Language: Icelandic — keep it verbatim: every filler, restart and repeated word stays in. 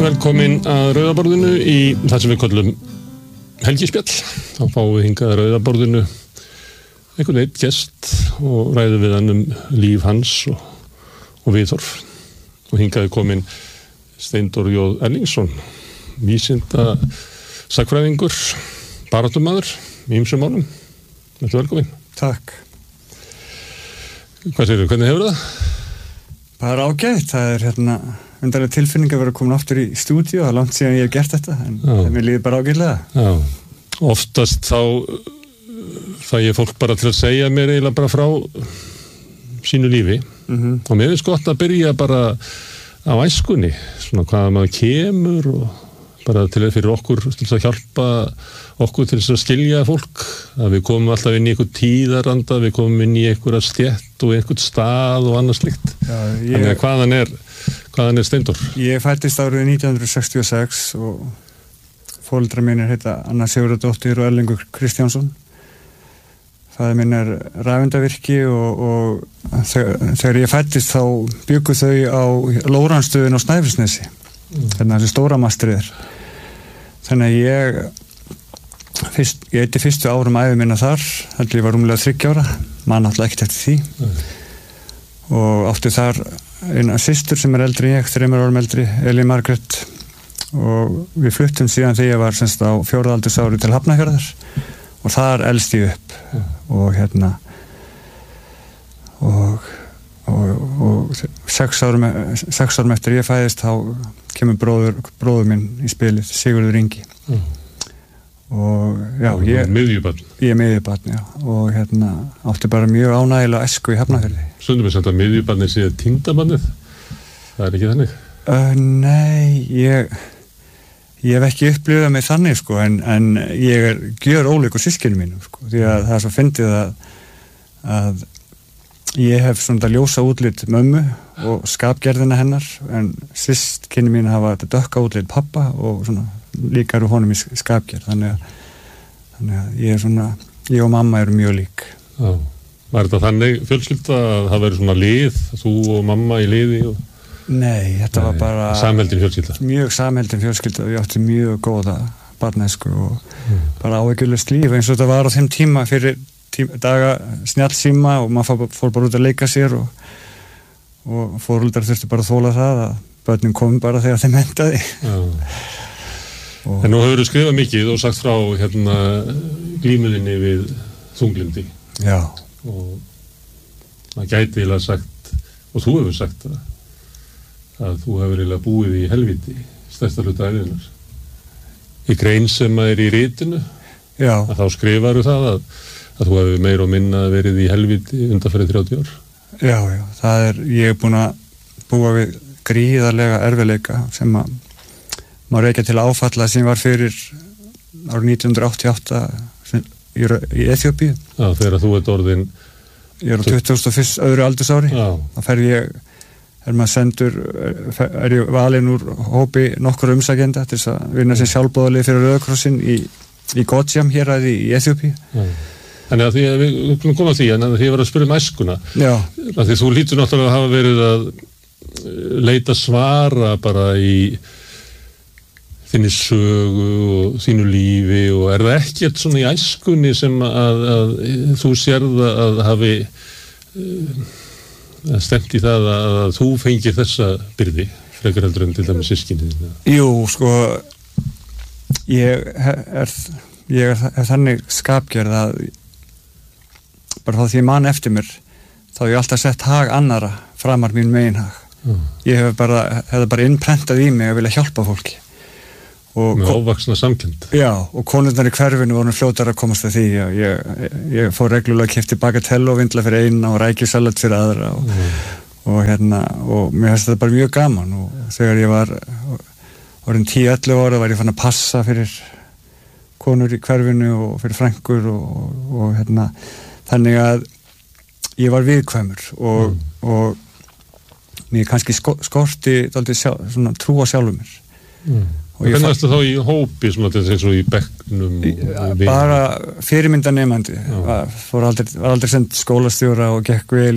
velkomin að Rauðaborðinu í það sem við köllum helgispjall. Þá fáum við hingað að Rauðaborðinu einhvern veit gest og ræðum við hann um líf hans og, og viðhorf. Og hingað er komin Steindór J. Erlingsson, vísinda sagnfræðingur, baráttumaður í ýmsum málum. Vertu velkomin. Takk. Hvað segirðu, hvernig hefur það? Bara ágætt, það er hérna undarlega tilfinning að vera komin aftur í stúdíu, það er langt síðan ég hef gert þetta, en það mér líður bara ágætlega. Já, oftast þá fæ ég fólk bara til að segja mér eiginlega bara frá sínu lífi Mm-hmm. og mér finnst gott að byrja bara á æskunni, svona hvaða maður kemur og bara til að fyrir okkur til að hjálpa okkur til að skilja fólk, að við komum alltaf inn í einhver tíðaranda, við komum inn í einhverja stétt og einhvern stað og annað slíkt. Já, ég, Þannig að hvaðan er, hvaðan er Steindór? Ég fæddist árið nítján hundruð sextíu og sex og foreldrar mínir heita Anna Sigurðardóttir og Erlingur Kristjánsson. Faðir minn er rafeindavirki og, og þegar ég fæddist þá bjuggu þau á Lóranstöðin á Snæfellsnesi, mm. þarna þessi stóra mastrið er. Þannig að ég, fyrst, ég eitti fyrstu árum ævi minna þar, heldur ég var rúmlega þriggja ára, man náttúrulega ekkert eftir því. Mm. Og átti þar eina systur sem er eldri en ég, þreymur árum eldri, Elín Margrét, og við fluttum síðan þegar ég var semst á fjórða aldursári til Hafnarfjarðar og þar elst ég upp mm. og hérna og, og, og sex árum, sex árum eftir ég fæðist þá kemur bróður, bróður minn í spilið, Sigurður Ingi mm. og já, og ég miðjubarn. Ég er miðjubarn, já, og hérna átti bara mjög ánægilega æsku í Hafnarfirði. Stundum er samt að miðjubarnið sé tindabannið, það er ekki þannig? Uh, nei, ég ég hef ekki upplifað mig þannig, sko, en, en ég er gjör ólíkur systkini mínum, sko, því að það er svo fyndið að, að ég hef svona ljósa útlit mömmu og skapgerðina hennar, en systkini mín hafa þetta dökka útlit pappa og svona líkar úr honum í skapgerð, þannig að, þannig að ég er svona, ég og mamma eru mjög lík. Já, var þetta þannig fjölskylda að það veri svona lið, þú og mamma í liði og Nei, þetta Nei, var bara samheldin fjölskylda. Mjög samheldin fjölskylda og ég átti mjög góða barnæsku og mm. bara áhyggjulaust líf eins og þetta var á þeim tíma fyrir tíma, daga snjallsíma og maður fór, fór bara út að leika sér og, og foreldrar þurftu bara að þola það að börnin kom bara þegar þeim endaði. og... En nú hefur þú skrifað mikið og sagt frá hérna glímunni við þunglyndi. Já. Og maður gæti eiginlega sagt, og þú hefur sagt það, að þú hefur eiginlega búið í helviti stærsta hluta ævinnar. Í grein sem að er í ritinu, Já. Að þá skrifaru það að, að þú hefur meir og minna verið í helviti undanfarið þrjátíu ár. Já, já, það er, ég er búin að búa við gríðarlega erfiðleika sem að maður ekki til áfalla sem var fyrir árið nítján hundruð áttatíu og átta í, í Eþíópíu. Já, þegar þú ert orðin Ég er á tuttugustu og fyrsta öðru aldursári. Já. Þá fer ég er maður sendur, er ég valinn úr hópi nokkur umsækjenda til þess að vinna sem sjálfboðalið fyrir Rauðakrossin í, í Godsjam hér að í Eþíópíu. En að því að við komum að því, en að því að ég var að spyrja um æskuna, Já. Að því þú lítur náttúrulega að hafa verið að leita svara bara í þinni sögu og þínu lífi og er það ekkert svona í æskunni sem að, að þú sérð að hafi stemt í það að, að þú fengir þessa byrði frekar heldur en til dæmis systkini? Jú, sko ég er ég er, er þannig skapgerð að bara þá því ég man eftir mér þá hef ég alltaf sett hag annara framar mín meginhag. Mm. Ég hef bara, hef bara innprentað í mig að vilja hjálpa fólki. Og með óvaxna samkennd. Já, og konurnar í hverfinu voru fljótar að komast að því. Já, ég, ég fór reglulega að keypti bagatell og vindla fyrir eina og rækjusalat fyrir aðra og, mm. og hérna, og mér finnst þetta bara mjög gaman og þegar ég var orðin tíu til ellefu ára var ég fann að passa fyrir konur í hverfinu og fyrir frænkur og, og, og hérna, þannig að ég var viðkvæmur og, mm. og mér kannski sko, skorti dálítið sjálf, svona trú á sjálfum mér. Mm. Hvernig varstu þá í hópi svona til þess að í bekknum? Bara fyrirmyndanemandi var aldrei, var aldrei sendt skólastjóra og gekk vel